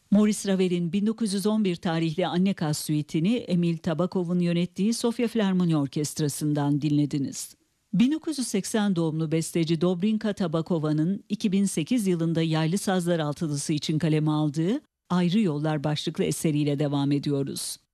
Maurice Ravel'in 1911 tarihli Anne Kaz Suite'ini Emil Tabakov'un yönettiği Sofya Filarmoni Orkestrası'ndan dinlediniz. 1980 doğumlu besteci Dobrinka Tabakova'nın 2008 yılında Yaylı Sazlar Altılısı için kaleme aldığı Ayrı Yollar başlıklı eseriyle devam ediyoruz.